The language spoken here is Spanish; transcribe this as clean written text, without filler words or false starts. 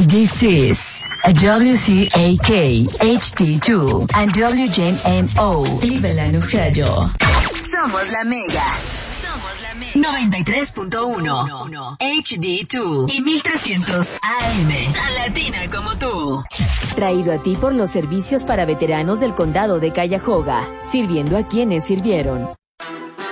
This is a WCAK HD2 and WJMO Cleveland, Ohio. Somos la Mega. Somos la Mega. 93.1 HD2 y 1300 AM. Tan latina como tú. Traído a ti por los servicios para veteranos del condado de Cuyahoga, sirviendo a quienes sirvieron.